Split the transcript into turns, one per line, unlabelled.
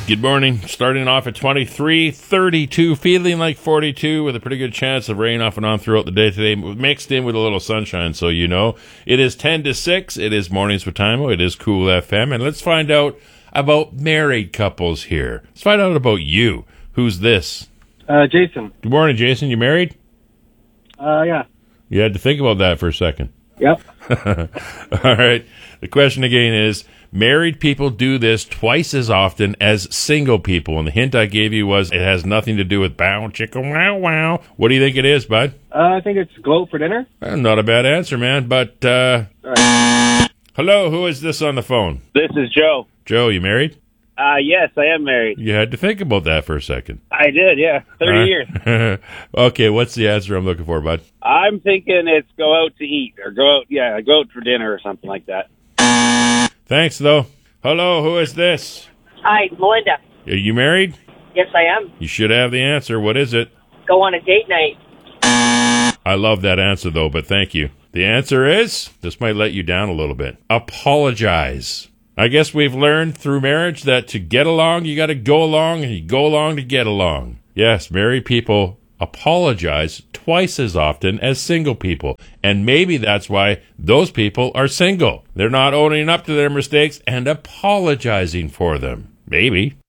Good morning. Starting off at 23, 32, feeling like 42 with a pretty good chance of rain off and on throughout the day today, mixed in with a little sunshine. So, you know, it is 10 to 6. It is Mornings with Timo. It is Cool FM. And let's find out about married couples here. Let's find out about you. Who's this?
Jason.
Good morning, Jason. You married?
Yeah.
You had to think about that for a second.
Yep.
All right. The question again is, married people do this twice as often as single people. And the hint I gave you was it has nothing to do with bow, chicka, wow, wow. What do you think it is, bud?
I think it's go out for dinner.
Not a bad answer, man. But,
Right.
hello, who is this on the phone?
This is Joe.
Joe, you married?
Yes, I am married.
You had to think about that for a second.
I did, yeah. 30 years.
Okay, what's the answer I'm looking for, bud?
I'm thinking it's go out to eat or go out for dinner or something like that.
Thanks, though. Hello, who is this?
Hi, Melinda.
Are you married?
Yes, I am.
You should have the answer. What is it?
Go on a date night.
I love that answer, though, but thank you. The answer is, this might let you down a little bit, apologize. I guess we've learned through marriage that to get along, you got to go along, and you go along to get along. Yes, married people apologize twice as often as single people. And maybe that's why those people are single. They're not owning up to their mistakes and apologizing for them. Maybe.